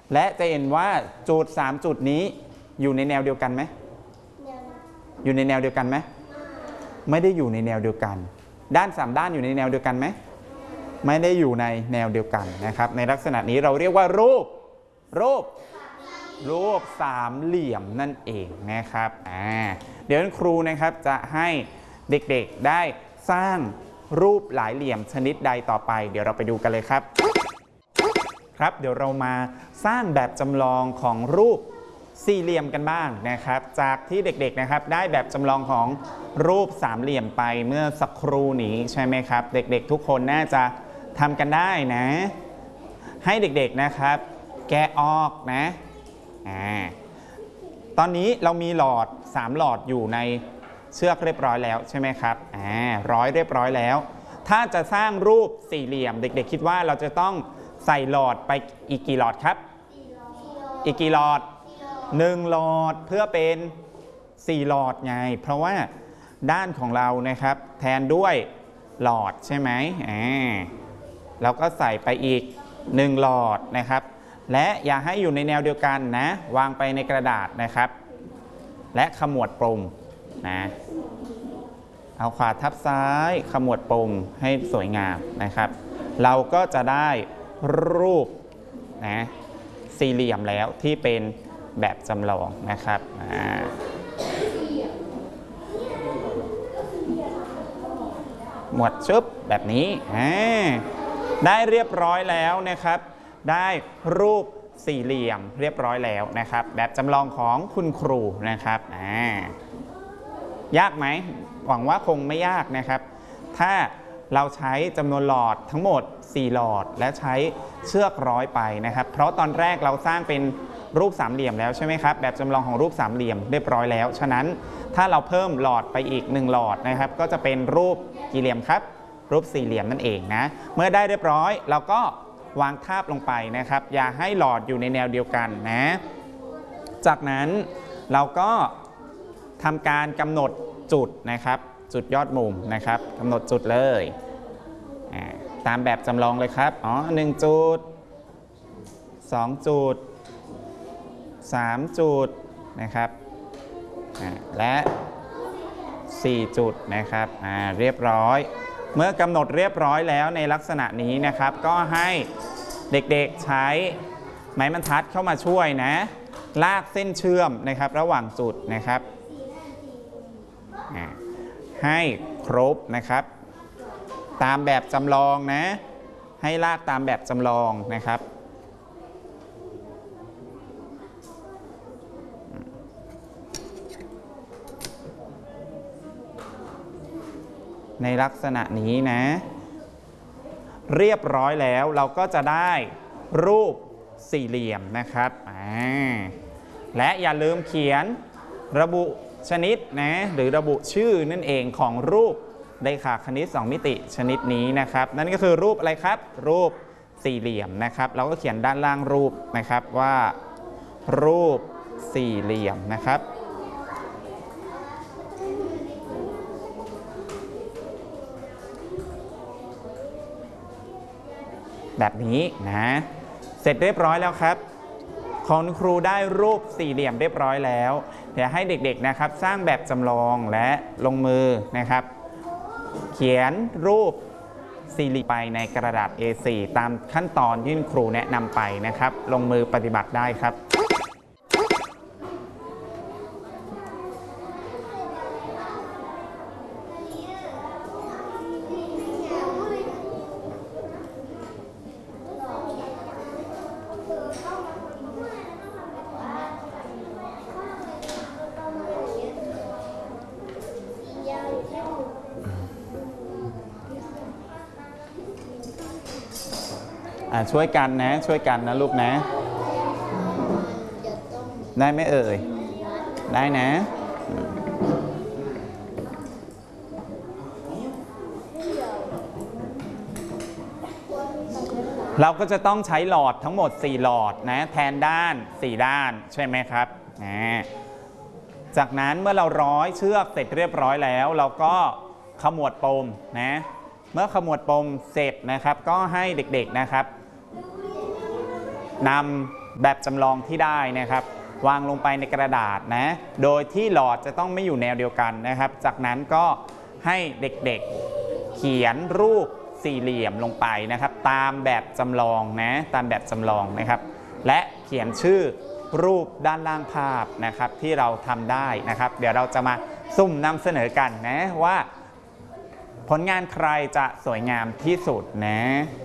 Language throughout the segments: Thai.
และจะเห็นว่าจุด3จุดนี้อยู่ในแนวเดียวกันไหมอยู่ในแนวเดียวกันไหมไม่ได้อยู่ในแนวเดียวกันด้าน3ด้านอยู่ในแนวเดียวกันไหมไม่ได้อยู่ในแนวเดียวกันนะครับในลักษณะนี้เราเรียกว่ารูปสามเหลี่ยมนั่นเองนะครับเดี๋ยวครูนะครับจะให้เด็กๆได้สร้างรูปหลายเหลี่ยมชนิดใดต่อไปเดี๋ยวเราไปดูกันเลยครับเดี๋ยวเรามาสร้างแบบจำลองของรูปสี่เหลี่ยมกันบ้างนะครับจากที่เด็กๆนะครับได้แบบจำลองของรูปสามเหลี่ยมไปเมื่อสักครู่นี้ใช่ไหมครับเด็กๆทุกคนน่าจะทำกันได้นะให้เด็กๆนะครับแกะออกนะตอนนี้เรามีหลอด3หลอดอยู่ในเชือกเรียบร้อยแล้วใช่ไหมครับร้อยเรียบร้อยแล้วถ้าจะสร้างรูปสี่เหลี่ยมเด็กๆคิดว่าเราจะต้องใส่หลอดไปอีกกี่หลอดครับอีกกี่หลอด1หลอดเพื่อเป็น4หลอดไงเพราะว่าด้านของเรานะครับแทนด้วยหลอดใช่ไหมเราก็ใส่ไปอีก1หลอดนะครับและอย่าให้อยู่ในแนวเดียวกันนะวางไปในกระดาษนะครับและขมวดปมนะเอาขวาทับซ้ายขมวดปมให้สวยงามนะครับเราก็จะได้รูปนะสี่เหลี่ยมแล้วที่เป็นแบบจำลองนะครับหมวดชึบแบบนี้ได้เรียบร้อยแล้วนะครับได้รูปสี่เหลี่ยมเรียบร้อยแล้วนะครับแบบจำลองของคุณครูนะครับยากไหมหวังว่าคงไม่ยากนะครับถ้าเราใช้จำนวนหลอดทั้งหมด4หลอดและใช้เชือกร้อยไปนะครับเพราะตอนแรกเราสร้างเป็นรูปสามเหลี่ยมแล้วใช่ไหมครับแบบจำลองของรูปสามเหลี่ยมเรียบร้อยแล้วฉะนั้นถ้าเราเพิ่มหลอดไปอีก1หลอดนะครับก็จะเป็นรูปกี่เหลี่ยมครับรูปสี่เหลี่ยมนั่นเองนะเมื่อได้เรียบร้อยเราก็วางทาบลงไปนะครับอย่าให้หลอดอยู่ในแนวเดียวกันนะจากนั้นเราก็ทำการกำหนดจุดนะครับจุดยอดมุมนะครับกำหนดจุดเลยตามแบบจำลองเลยครับ1จุด2จุด3จุดนะครับและ4จุดนะครับเรียบร้อยเมื่อกำหนดเรียบร้อยแล้วในลักษณะนี้นะครับก็ให้เด็กๆใช้ไม้บรรทัดเข้ามาช่วยนะลากเส้นเชื่อมนะครับระหว่างจุดนะครับให้ครบนะครับตามแบบจำลองนะให้ลากตามแบบจำลองนะครับในลักษณะนี้นะเรียบร้อยแล้วเราก็จะได้รูปสี่เหลี่ยมนะครับและอย่าลืมเขียนระบุชนิดนะหรือระบุชื่อนั่นเองของรูปเรขาคณิต2มิติชนิดนี้นะครับนั่นก็คือรูปอะไรครับรูปสี่เหลี่ยมนะครับเราก็เขียนด้านล่างรูปนะครับว่ารูปสี่เหลี่ยมนะครับแบบนี้นะเสร็จเรียบร้อยแล้วครับคุณครูได้รูปสี่เหลี่ยมเรียบร้อยแล้วเดี๋ยวให้เด็กๆนะครับสร้างแบบจำลองและลงมือนะครับเขียนรูปสี่เหลี่ยมไปในกระดาษ A4 ตามขั้นตอนที่ครูแนะนำไปนะครับลงมือปฏิบัติได้ครับช่วยกันนะช่วยกันนะลูกนะได้ไหมเอ่ยได้นะเราก็จะต้องใช้หลอดทั้งหมด4หลอดนะแทนด้าน4ด้านใช่ไหมครับจากนั้นเมื่อเราร้อยเชือกเสร็จเรียบร้อยแล้วเราก็ขมวดปมนะเมื่อขมวดปมเสร็จนะครับก็ให้เด็กๆนะครับนแบบจำลองที่ได้นะครับวางลงไปในกระดาษนะโดยที่หลอดจะต้องไม่อยู่แนวเดียวกันนะครับจากนั้นก็ให้เด็กๆเขียนรูปสี่เหลี่ยมลงไปนะครับตามแบบจำลองนะตามแบบจำลองนะครับและเขียนชื่อรูปด้านล่างภาพนะครับที่เราทำได้นะครับเดี๋ยวเราจะมาสุ่มนำเสนอกันนะว่าผลงานใครจะสวยงามที่สุดนะ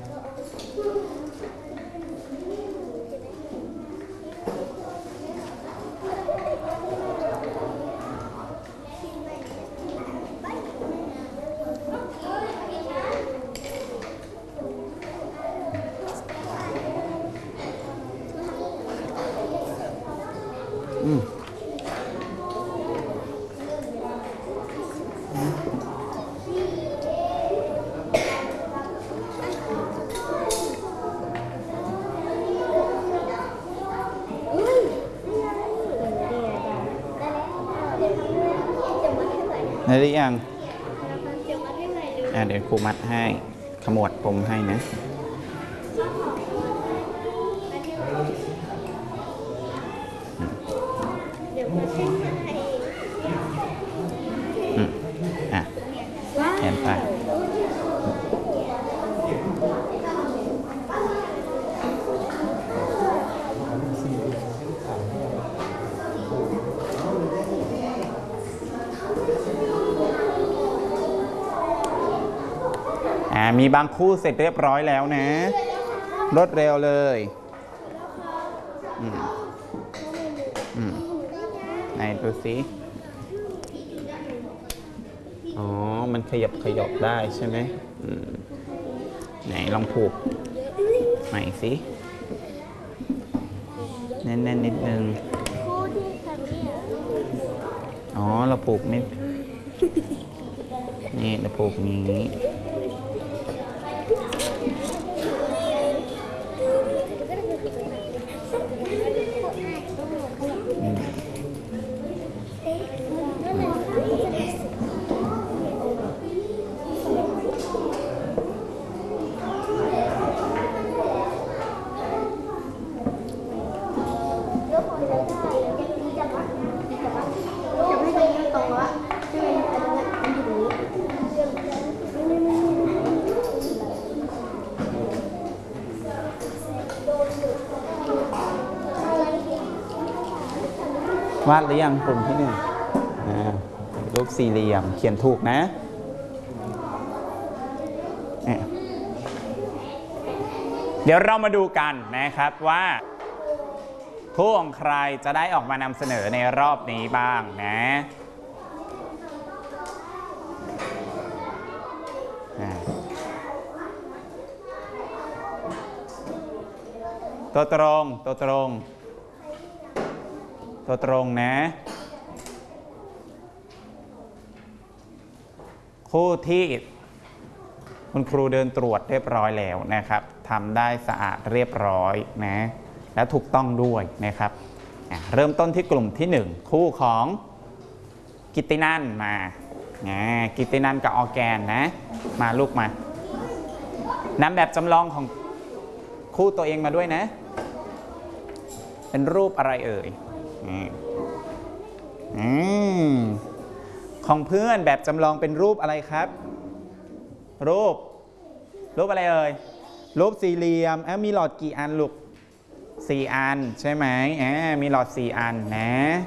ได้หรือยังเดี๋ยวครูมัดให้ขมวดปมให้นะเขียนไปมีบางคู่เสร็จเรียบร้อยแล้วนะรวดเร็วเลยไหนดูสิอ๋อมันขยับได้ใช่ไหมไหนลองผูกใหม่สิแน่นๆนิดนึงอ๋อเราผูกไม่นี่เราผูกนี้วาดหรือยังกลุ่มที่หนึ่งรูปสี่เหลี่ยมเขียนถูกนะเดี๋ยวเรามาดูกันนะครับว่าคู่ของใครจะได้ออกมานำเสนอในรอบนี้บ้างนะตัวตรงนะคู่ที่คุณครูเดินตรวจเรียบร้อยแล้วนะครับทำได้สะอาดเรียบร้อยนะและถูกต้องด้วยนะครับเริ่มต้นที่กลุ่มที่1คู่ของกิตตินันมากิตตินันกับออร์แกนนะมาลูกมานำแบบจำลองของคู่ตัวเองมาด้วยนะเป็นรูปอะไรเอ่ยของเพื่อนแบบจำลองเป็นรูปอะไรครับรูปอะไรเอ่ยรูปสี่เหลี่ยมมีหลอดกี่อันลูก4 อันใช่ไหมมีหลอด4 อันนะ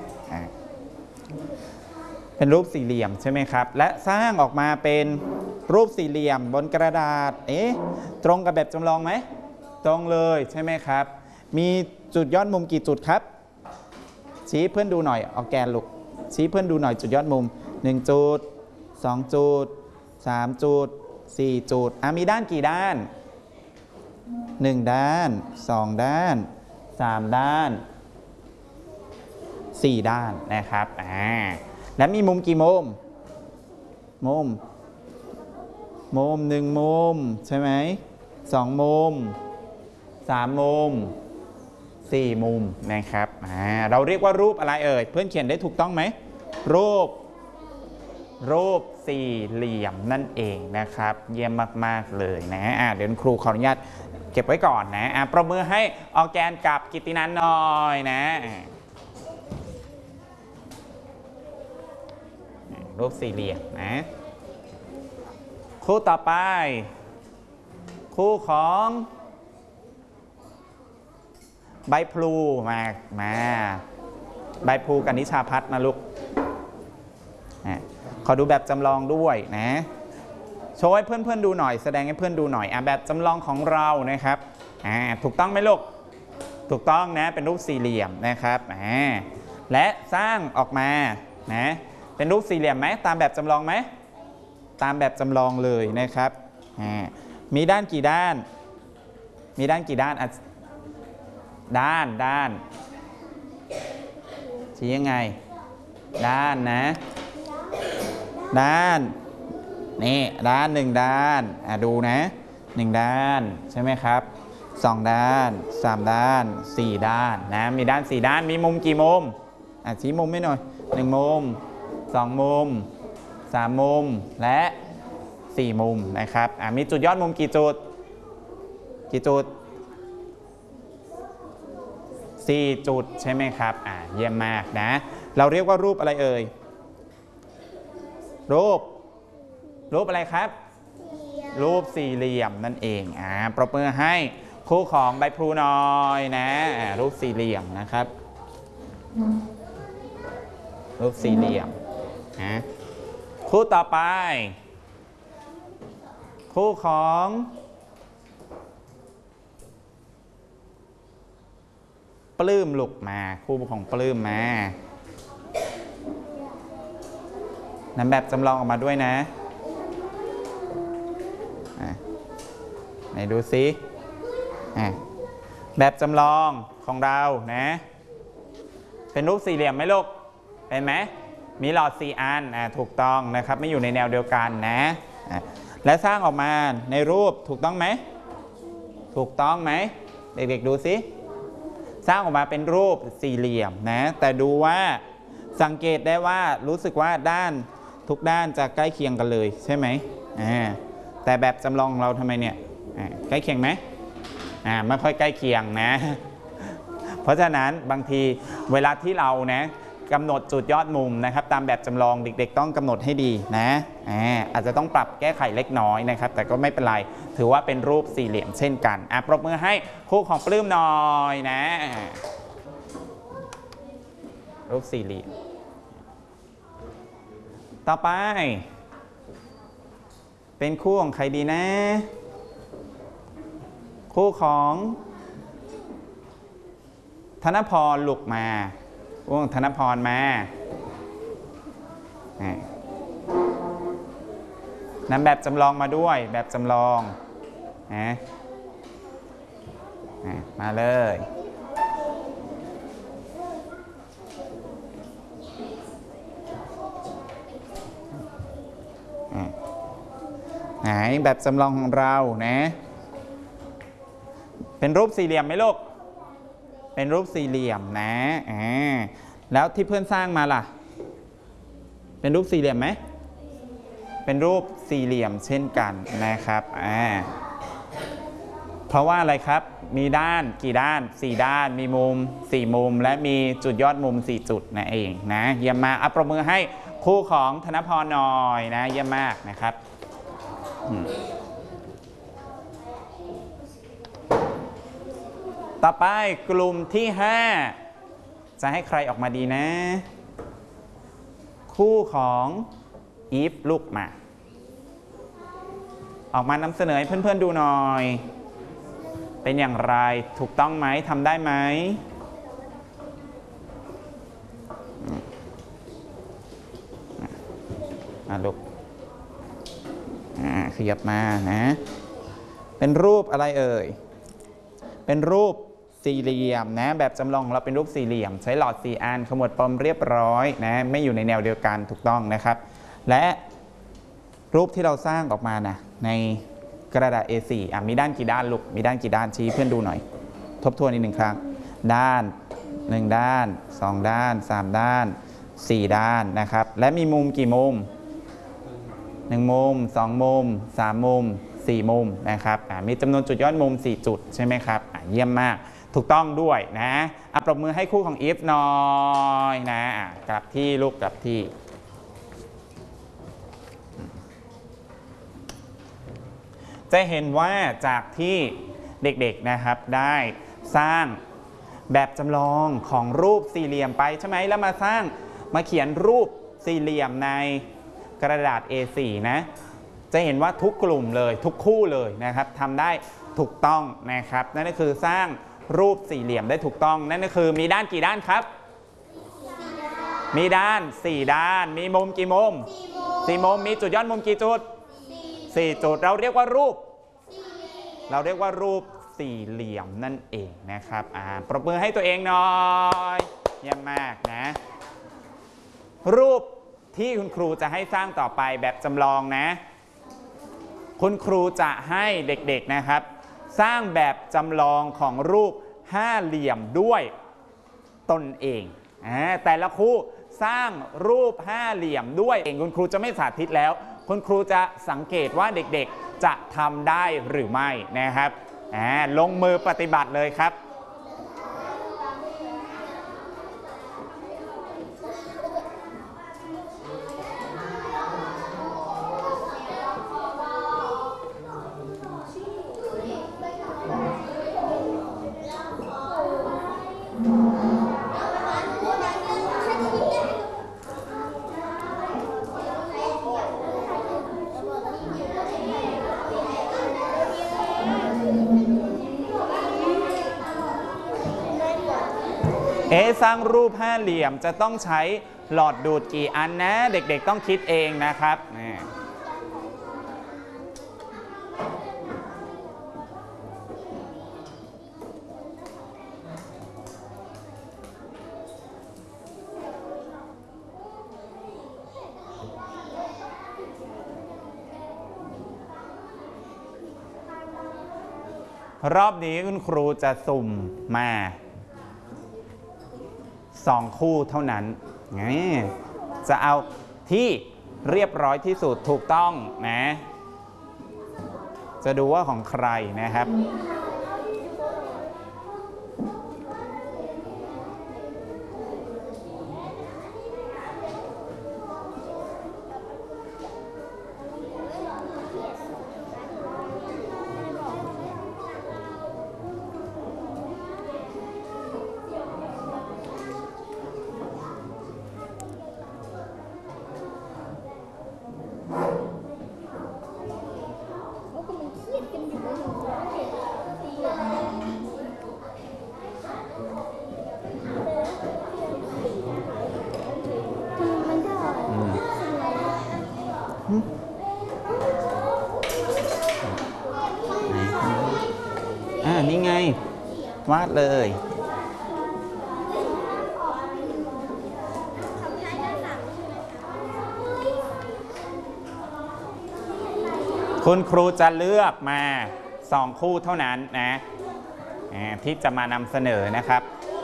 เป็นรูปสี่เหลี่ยมใช่ไหมครับและสร้างออกมาเป็นรูปสี่เหลี่ยมบนกระดาษตรงกับแบบจำลองไหมตรงเลยใช่ไหมครับมีจุดยอดมุมกี่จุดครับชี้เพื่อนดูหน่อยออร์แกนลูกชี้เพื่อนดูหน่อยจุดยอดมุม1 จุด2 จุด3 จุด4 จุดมีด้านกี่ด้าน1 ด้าน2 ด้าน3 ด้าน4 ด้านนะครับและมีมุมกี่มุม1 มุมใช่ไหม2 มุม3 มุม4 มุมนะครับเราเรียกว่ารูปอะไรเอ่ยเพื่อนเขียนได้ถูกต้องไหมรูปสี่เหลี่ยมนั่นเองนะครับเยี่ยมมากๆเลยนะเดี๋ยวครูขออนุญาตเก็บไว้ก่อนนะปรบมือให้ออร์แกนกับกิตตินันท์หน่อยนะรูปสี่เหลี่ยมนะคู่ต่อไปคู่ของใบพลูมาใบพลูกับนิชาพัฒน์นะลูกขอดูแบบจำลองด้วยนะโชว์ให้เพื่อนๆดูหน่อยแสดงให้เพื่อนดูหน่อยแบบจำลองของเรานะครับถูกต้องไหมลูกถูกต้องนะเป็นรูปสี่เหลี่ยมนะครับและสร้างออกมานะเป็นรูปสี่เหลี่ยมไหมตามแบบจำลองไหมตามแบบจำลองเลยนะครับมีด้านกี่ด้านมีด้านกี่ด้านด้านชี้ยังไงด้านนะด้านนี่ด้านหนึ่งด้านดูนะหนึ่งด้านใช่ไหมครับสองด้านสามด้านสี่ด้านนะมีด้านสี่ด้านมีมุมกี่มุมชี้มุมให้หน่อยหนึ่งมุมสองมุมสามมุมและสี่มุมนะครับมีจุดยอดมุมกี่จุด4 จุดใช่ไหมครับเยี่ยมมากนะเราเรียกว่ารูปอะไรเอ่ยรูปอะไรครับรูปสี่เหลี่ยมนั่นเองปรบมือให้คู่ของใบพลูหน่อยนะรูปสี่เหลี่ยมนะครับรูปสี่เหลี่ยมนะคู่ต่อไปคู่ของปลื้มลูกมาคู่ของปลื้มมานำแบบจำลองออกมาด้วยนะไหนดูซิแบบจำลองของเรานะเป็นรูปสี่เหลี่ยมไหมลูกเห็นไหมมีหลอด4 อันถูกต้องนะครับไม่อยู่ในแนวเดียวกันนะและสร้างออกมาในรูปถูกต้องไหมถูกต้องไหมเด็กๆดูซิสร้างออกมาเป็นรูปสี่เหลี่ยมนะแต่ดูว่าสังเกตได้ว่ารู้สึกว่าทุกด้านจะใกล้เคียงกันเลยใช่ไหมแต่แบบจำลองของเราทำไมเนี่ยใกล้เคียงไหมไม่ค่อยใกล้เคียงนะเพราะฉะนั้นบางทีเวลาที่เรานะกำหนดจุดยอดมุมนะครับตามแบบจำลองเด็กๆต้องกำหนดให้ดีนะอาจจะต้องปรับแก้ไขเล็กน้อยนะครับแต่ก็ไม่เป็นไรถือว่าเป็นรูปสี่เหลี่ยมเช่นกันปรบมือให้คู่ของปลื้มหน่อยนะรูปสี่เหลี่ยมต่อไปเป็นคู่ของใครดีนะคู่ของธนพรลูกมาธนพรมานำแบบจำลองมาด้วยแบบจำลองมาเลยไหนแบบจำลองของเรานะเป็นรูปสี่เหลี่ยมไหมลูกเป็นรูปสี่เหลี่ยมนะแล้วที่เพื่อนสร้างมาล่ะเป็นรูปสี่เหลี่ยมไหมเป็นรูปสี่เหลี่ยมเช่นกันนะครับเพราะว่าอะไรครับมีด้านกี่ด้าน4 ด้านมีมุม4 มุมและมีจุดยอดมุม4 จุดนั่นเองนะเยี่ยมมากปรบมือให้คู่ของธนพรหน่อยนะเยี่ยมมากนะครับต่อไปกลุ่มที่5จะให้ใครออกมาดีนะคู่ของอีฟลูกมาออกมานำเสนอให้เพื่อนๆดูหน่อยเป็นอย่างไรถูกต้องไหมทำได้ไหมลูกขยับมานะเป็นรูปอะไรเอ่ยเป็นรูปสี่เหลี่ยมนะแบบจำลองของเราเป็นรูปสี่เหลี่ยมใช้หลอด4 อันขมวดปมเรียบร้อยนะไม่อยู่ในแนวเดียวกันถูกต้องนะครับและรูปที่เราสร้างออกมานะในกระดาษ A4 มีด้านกี่ด้านลูกมีด้านกี่ด้านชี้เพื่อนดูหน่อยทบทวนอีก1 ครั้งด้าน1 ด้าน2 ด้าน3 ด้าน4 ด้านนะครับและมีมุมกี่มุม 1 มุม 2 มุม 3 มุม 4 มุมนะครับมีจำนวนจุดยอดมุม 4 จุดใช่ไหมครับเยี่ยมมากถูกต้องด้วยนะปรบมือให้คู่ของอีฟหน่อยนะกลับที่ลูกกลับที่จะเห็นว่าจากที่เด็กๆนะครับได้สร้างแบบจำลองของรูปสี่เหลี่ยมไปใช่ไหมแล้วมาเขียนรูปสี่เหลี่ยมในกระดาษ A4 นะจะเห็นว่าทุกกลุ่มเลยทุกคู่เลยนะครับทำได้ถูกต้องนะครับนั่นก็คือสร้างรูปสี่เหลี่ยมได้ถูกต้องนั่นก็คือมีด้านกี่ด้านครับมีด้าน4ด้านมีมุมกี่มุม4 มุมมีจุดยอดมุมกี่จุด4 จุดเราเรียกว่ารูปสี่เหลี่ยมนั่นเองนะครับปรบมือให้ตัวเองหน่อยเยี่ยมมากนะรูปที่คุณครูจะให้สร้างต่อไปแบบจำลองนะคุณครูจะให้เด็กๆนะครับสร้างแบบจำลองของรูปห้าเหลี่ยมด้วยตนเองแต่ละคู่สร้างรูปห้าเหลี่ยมด้วยเองคุณครูจะไม่สาธิตแล้วคุณครูจะสังเกตว่าเด็กๆจะทำได้หรือไม่นะครับลงมือปฏิบัติเลยครับสร้างรูปห้าเหลี่ยมจะต้องใช้หลอดดูดกี่อันนะเด็กๆต้องคิดเองนะครับรอบนี้คุณครูจะสุ่มมา2 คู่เท่านั้นจะเอาที่เรียบร้อยที่สุดถูกต้องนะจะดูว่าของใครนะครับนี่ไงวาดเลยคุณครูจะเลือกมา2 คู่เท่านั้นนะที่จะมานำเสนอนะครับ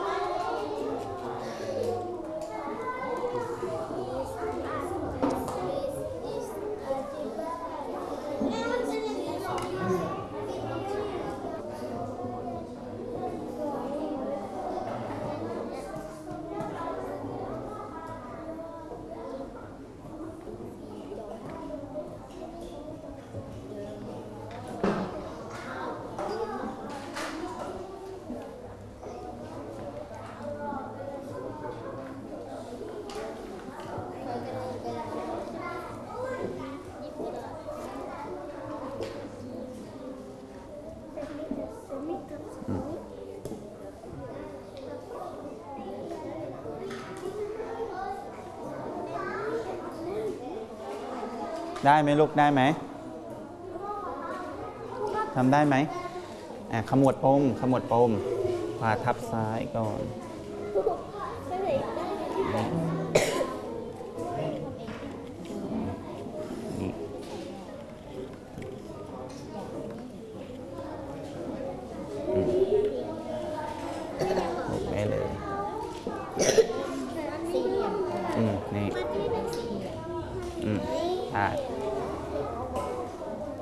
ได้ไหมลูกได้ไหมทำได้ไหมขมวดปมขวาทับซ้ายก่อน